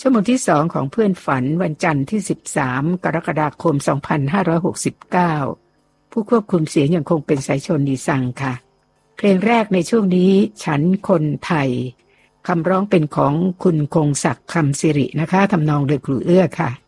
ชั่วโมงที่2ของเพื่อนฝันวันจันทร์ที่13กรกฎาคม2569ผู้ควบคุมเสียงยังคงเป็นสายชนดีซังค่ะเพลงแรกในช่วงนี้ฉันคนไทยคำร้องเป็นของคุณคงศักดิ์คำสิรินะคะทำนองโดยครูเอื้อค่ะ